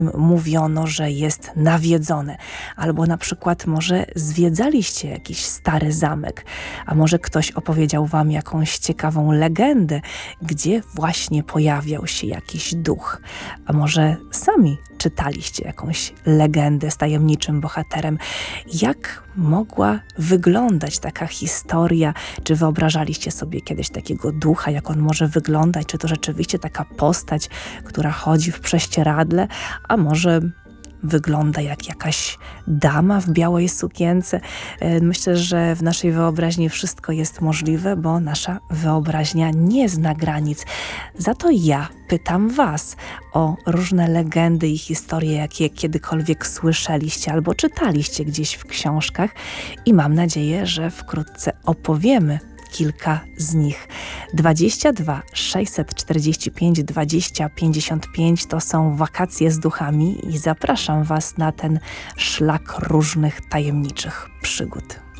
mówiono, że jest nawiedzone. Albo na przykład może zwiedzaliście jakiś stary zamek, a może ktoś opowiedział wam jakąś ciekawą legendę, gdzie właśnie pojawiał się jakiś duch. A może sami czytaliście jakąś legendę z tajemniczym bohaterem. Jak mogła wyglądać taka historia? Czy wyobrażaliście sobie kiedyś takiego ducha, jak on może wyglądać? Czy to rzeczywiście taka postać, która chodzi w prześcieradle, a może wygląda jak jakaś dama w białej sukience? Myślę, że w naszej wyobraźni wszystko jest możliwe, bo nasza wyobraźnia nie zna granic. Za to ja pytam was o różne legendy i historie, jakie kiedykolwiek słyszeliście albo czytaliście gdzieś w książkach i mam nadzieję, że wkrótce opowiemy kilka z nich. 22 645 20 55 to są wakacje z duchami i zapraszam was na ten szlak różnych tajemniczych przygód.